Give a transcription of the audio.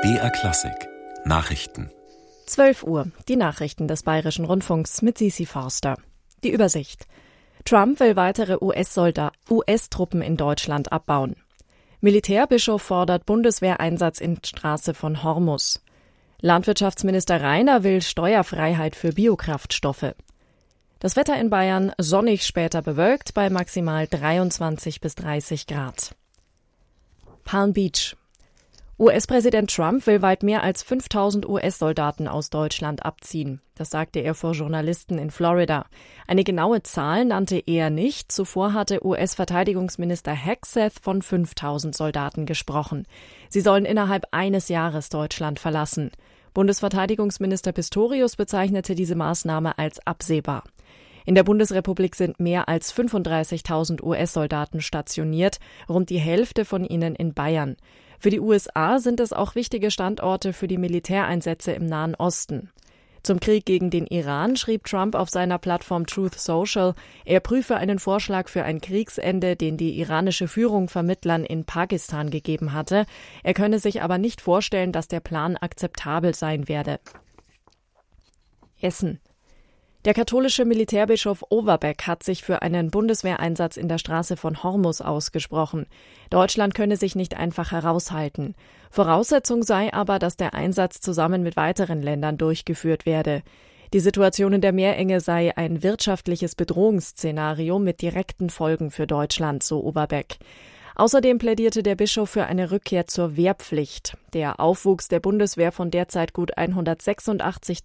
BR Klassik Nachrichten. 12 Uhr, die Nachrichten des Bayerischen Rundfunks mit Sisi Forster. Die Übersicht. Trump will weitere US-Truppen in Deutschland abbauen. Militärbischof fordert Bundeswehreinsatz in Straße von Hormus. Landwirtschaftsminister Rainer will Steuerfreiheit für Biokraftstoffe. Das Wetter in Bayern sonnig, später bewölkt bei maximal 23 bis 30 Grad. Palm Beach. US-Präsident Trump will weit mehr als 5.000 US-Soldaten aus Deutschland abziehen. Das sagte er vor Journalisten in Florida. Eine genaue Zahl nannte er nicht. Zuvor hatte US-Verteidigungsminister Hegseth von 5.000 Soldaten gesprochen. Sie sollen innerhalb eines Jahres Deutschland verlassen. Bundesverteidigungsminister Pistorius bezeichnete diese Maßnahme als absehbar. In der Bundesrepublik sind mehr als 35.000 US-Soldaten stationiert, rund die Hälfte von ihnen in Bayern. Für die USA sind es auch wichtige Standorte für die Militäreinsätze im Nahen Osten. Zum Krieg gegen den Iran schrieb Trump auf seiner Plattform Truth Social, er prüfe einen Vorschlag für ein Kriegsende, den die iranische Führung Vermittlern in Pakistan gegeben hatte. Er könne sich aber nicht vorstellen, dass der Plan akzeptabel sein werde. Essen. Der katholische Militärbischof Overbeck hat sich für einen Bundeswehreinsatz in der Straße von Hormus ausgesprochen. Deutschland könne sich nicht einfach heraushalten. Voraussetzung sei aber, dass der Einsatz zusammen mit weiteren Ländern durchgeführt werde. Die Situation in der Meerenge sei ein wirtschaftliches Bedrohungsszenario mit direkten Folgen für Deutschland, so Overbeck. Außerdem plädierte der Bischof für eine Rückkehr zur Wehrpflicht. Der Aufwuchs der Bundeswehr von derzeit gut 186.000